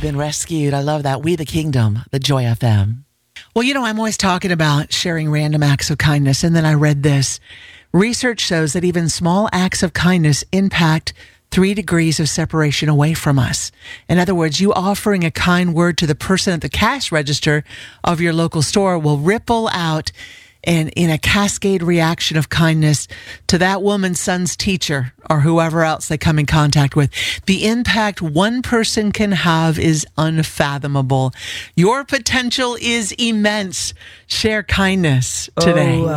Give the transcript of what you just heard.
been rescued. I love that. We the Kingdom, the Joy FM. Well, I'm always talking about sharing random acts of kindness. And then I read this. Research shows that even small acts of kindness impact 3 degrees of separation away from us. In other words, you offering a kind word to the person at the cash register of your local store will ripple out and in a cascade reaction of kindness to that woman's son's teacher or whoever else they come in contact with. The impact one person can have is unfathomable. Your potential is immense. Share kindness today.